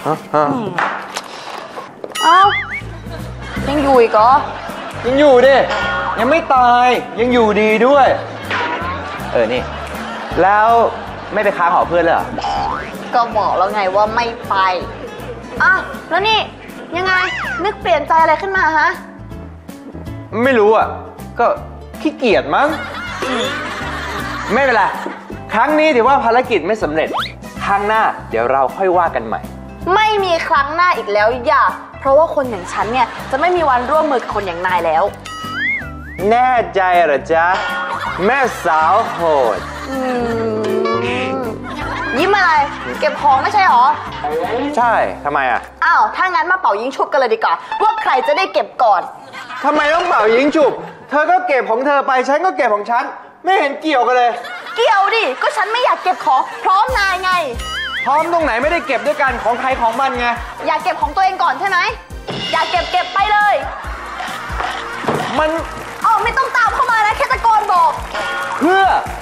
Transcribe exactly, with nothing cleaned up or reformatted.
เอ้ายังอยู่อีกเหรอยังอยู่ดิยังไม่ตายยังอยู่ดีด้วยเออนี่แล้วไม่ไปค้างหอเพื่อนเลยเหรอก็บอกแล้วไงว่าไม่ไปอ่ะแล้วนี่ยังไงนึกเปลี่ยนใจอะไรขึ้นมาฮะไม่รู้อ่ะก็ขี้เกียจมั้งไม่เป็นไรครั้งนี้ถือว่าภารกิจไม่สำเร็จครั้งหน้าเดี๋ยวเราค่อยว่ากันใหม่ไม่มีครั้งหน้าอีกแล้วอย่าเพราะว่าคนอย่างฉันเนี่ยจะไม่มีวันร่วมมือกับคนอย่างนายแล้วแน่ใจเหรอจ๊ะแม่สาวโหดยิ้มอะไรเก็บของไม่ใช่หรอใช่ทำไมอ่ะอ้าวถ้างั้นมาเป่ายิงฉุบกันเลยดีกว่าว่าใครจะได้เก็บก่อนทำไมต้องเป่ายิงฉุบเธอก็เก็บของเธอไปฉันก็เก็บของฉันไม่เห็นเกี่ยวกันเลยเกี่ยวดิก็ฉันไม่อยากเก็บของพร้อมนายไงพร้อมตรงไหนไม่ได้เก็บด้วยกันของใครของมันไงอยากเก็บของตัวเองก่อนใช่ไหมอยากเก็บเก็บไปเลยมันอ๋อไม่ต้องตามเข้ามานะแค่ตะโกนบอกเพื่อ